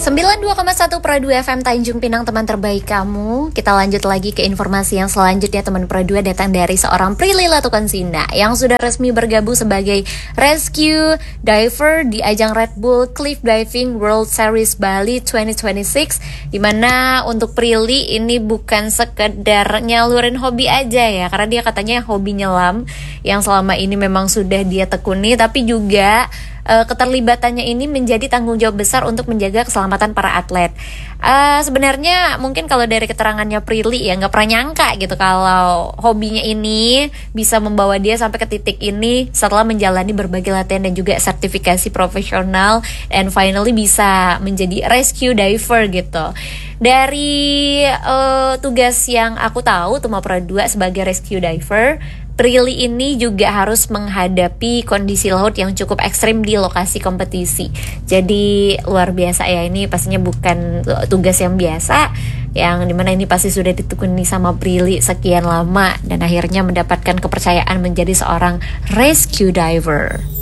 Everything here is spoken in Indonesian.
92,1 Pro 2 FM Tanjung Pinang, teman terbaik kamu. Kita lanjut lagi ke informasi yang selanjutnya, teman Pro 2, datang dari seorang Prilly Latuconsina yang sudah resmi bergabung sebagai rescue diver di ajang Red Bull Cliff Diving World Series Bali 2026. Dimana untuk Prilly ini bukan sekedar nyalurin hobi aja ya, karena dia katanya hobi nyelam yang selama ini memang sudah dia tekuni, tapi juga keterlibatannya ini menjadi tanggung jawab besar untuk menjaga keselamatan para atlet. Sebenarnya mungkin kalau dari keterangannya Prilly ya nggak pernah nyangka gitu kalau hobinya ini bisa membawa dia sampai ke titik ini setelah menjalani berbagai latihan dan juga sertifikasi profesional, and finally bisa menjadi rescue diver gitu. Dari tugas yang aku tahu Tuma Pro 2 sebagai rescue diver, Prilly ini juga harus menghadapi kondisi laut yang cukup ekstrim di lokasi kompetisi. Jadi luar biasa ya, ini pastinya bukan tugas yang biasa, yang dimana ini pasti sudah ditekuni sama Prilly sekian lama dan akhirnya mendapatkan kepercayaan menjadi seorang rescue diver.